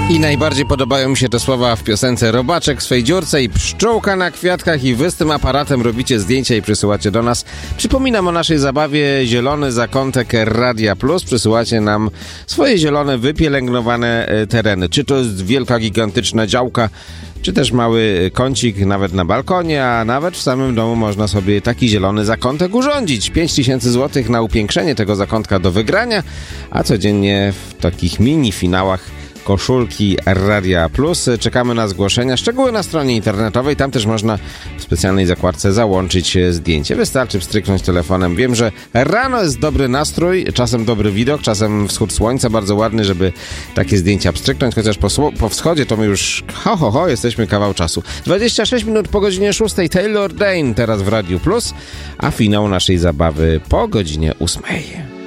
I najbardziej podobają mi się te słowa w piosence: robaczek w swej dziurce i pszczółka na kwiatkach, i wy z tym aparatem robicie zdjęcia i przysyłacie do nas. Przypominam o naszej zabawie Zielony Zakątek Radia Plus. Przysyłacie nam swoje zielone, wypielęgnowane tereny. Czy to jest wielka, gigantyczna działka, czy też mały kącik nawet na balkonie, a nawet w samym domu można sobie taki zielony zakątek urządzić. 5000 zł na upiększenie tego zakątka do wygrania, a codziennie w takich mini finałach koszulki Radia Plus. Czekamy na zgłoszenia. Szczegóły na stronie internetowej. Tam też można w specjalnej zakładce załączyć zdjęcie. Wystarczy wstryknąć telefonem. Wiem, że rano jest dobry nastrój, czasem dobry widok, czasem wschód słońca bardzo ładny, żeby takie zdjęcia pstryknąć, chociaż po wschodzie to my już jesteśmy kawał czasu. 26 minut po godzinie 6. Taylor Dayne teraz w Radiu Plus, a finał naszej zabawy po godzinie 8.